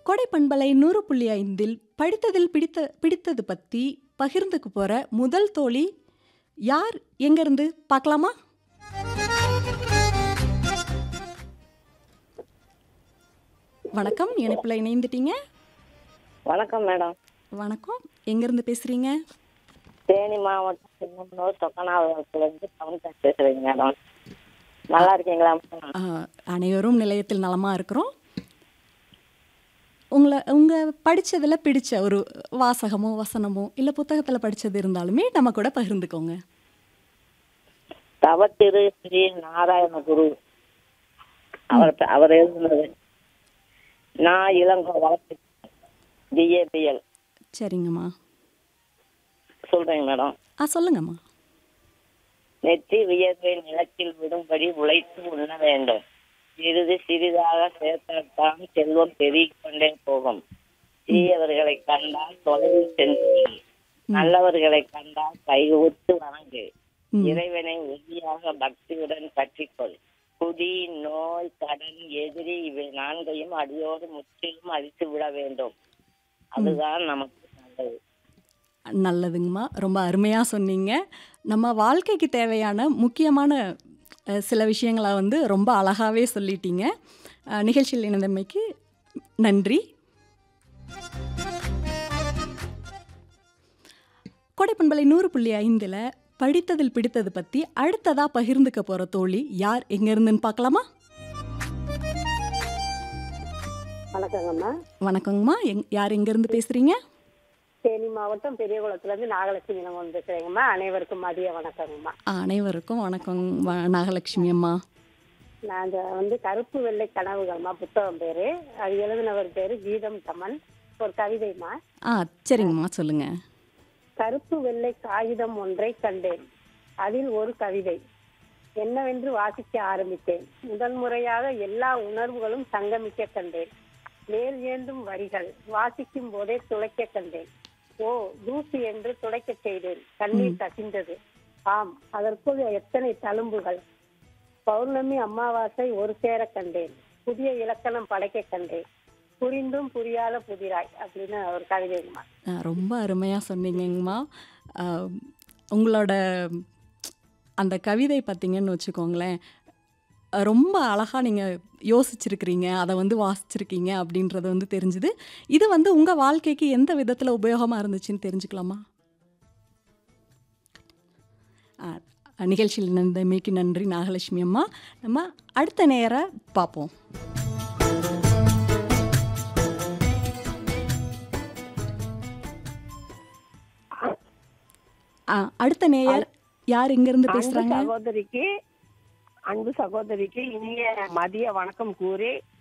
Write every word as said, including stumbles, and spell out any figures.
கொடை பண்பலை நூறு புள்ளி ஐந்தில் படித்ததில் பிடித்த பிடித்தது பற்றி பகிர்ந்துக்கு போகிற முதல் தோழி யார் எங்கேருந்து பார்க்கலாமா? வணக்கம், இணைப்பில் இணைந்துட்டீங்க. வணக்கம் மேடம். வணக்கம், எங்கேருந்து பேசுகிறீங்க? தேனி மாவட்டம் சொக்கனாபுரத்துலேருந்து கவுன்சிலர் பேசுகிறேங்க மேடம். நல்லா இருக்கீங்களா மேடம்? ஆ, அனைவரும் நிலையத்தில் நலமாக இருக்கிறோம். உங்களை உங்கள் படித்ததில் பிடிச்ச ஒரு வாசகமோ வசனமோ இல்லை புத்தகத்தில் படித்தது இருந்தாலுமே நம்ம கூட பகிர்ந்துக்கோங்க. தவத்திரு ஸ்ரீ நாராயண குரு அவர் அவர் எழுதுனது நான் இளங்கோ வளர்ச்சி டிஏபிஎல். சரிங்கம்மா, சொல்றேங்க மேடம். ஆ சொல்லுங்கம்மா. நெற்றி வியர்வை நிலத்தில் விடும்படி உழைத்து உண்ண வேண்டும். சிறிது சிறிதாக சேர்த்தான் செல்வம் பெருகிக் கொண்டே போகும். தீயவர்களை கண்டால் தொலைவில் சென்று நல்லவர்களை கண்டால் கைகூத்து வணங்கு. இறைவனை உறுதியாக பக்தியுடன் பற்றிக்கொள். குடி, நோய், கடன், எதிரி இவை நான்கையும் அடியோடு முற்றிலும் அழித்து விட வேண்டும். அதுதான் நமக்கு நல்லது. நல்லதுங்கம்மா, ரொம்ப அருமையாக சொன்னீங்க. நம்ம வாழ்க்கைக்கு தேவையான முக்கியமான அஹ், சில விஷயங்களை வந்து ரொம்ப அழகாகவே சொல்லிட்டீங்க. அஹ், நிகழ்ச்சியில் இணைந்தமைக்கு நன்றி. கொடைப்பண்பலை நூறு புள்ளி ஐந்தில் படித்ததில் பிடித்தது பற்றி அடுத்ததாக பகிர்ந்துக்க போகிற தோழி யார் எங்கேருந்துன்னு பார்க்கலாமா? வணக்கங்கம்மா. வணக்கங்கம்மா, எங் யார் எங்கேருந்து பேசுகிறீங்க? தேனி மாவட்டம் பெரியகுளத்துலேருந்து நாகலட்சுமி நம்ம வந்து பேசுகிறேங்கம்மா. அனைவருக்கும் மதிய வணக்கங்கம்மா. அனைவருக்கும் வணக்கம் வ- நாகலட்சுமி அம்மா. நான் அந்த வந்து கருப்பு வெள்ளை கனவுகள்மா புத்தகம் பேர். அது எழுதினவர் பேர் கீதம் தமன். ஒரு கவிதைம்மா. ஆ சரிங்கம்மா, சொல்லுங்கள். கருப்பு வெள்ளை காகிதம் ஒன்றை கண்டேன். அதில் ஒரு கவிதை என்னவென்று வாசிக்க ஆரம்பித்தேன். முதல் முறையாக எல்லா உணர்வுகளும் சங்கமிக்க கண்டேன். மேல் ஏந்தும் வரிகள் வாசிக்கும் போதே துளைக்க கண்டேன். ஓ தூசி என்று துடைக்க செய்தேன். கண்ணீர் கசிந்தது. ஆம், அதற்குள் எத்தனை தழும்புகள். பௌர்ணமி அமாவாசை ஒரு சேர கண்டேன். புதிய இலக்கணம் படைக்க கண்டேன். புரிந்தும் புரியாத புதிராய் அப்படின்னு ஒரு கவிதைங்கம்மா. ஆ, ரொம்ப அருமையாக சொன்னீங்கங்கம்மா. ஆ, உங்களோட அந்த கவிதை பார்த்தீங்கன்னு வச்சுக்கோங்களேன், அஹ், ரொம்ப அழகாக நீங்கள் யோசிச்சிருக்கிறீங்க, அதை வந்து வாசிச்சிருக்கீங்க அப்படின்றது வந்து தெரிஞ்சுது. இது வந்து உங்கள் வாழ்க்கைக்கு எந்த விதத்தில் உபயோகமாக இருந்துச்சுன்னு தெரிஞ்சுக்கலாமா? ஆ, நிகழ்ச்சியில் இணைந்தமைக்கு நன்றி நாகலட்சுமி அம்மா. நம்ம அடுத்த நேர பார்ப்போம். ஆ, அடுத்த நேயர் யார் எங்கேருந்து அன்பு பேசுகிறாங்க? சகோதரிக்கு அன்பு சகோதரிக்கு இனிய மதிய வணக்கம் கூறி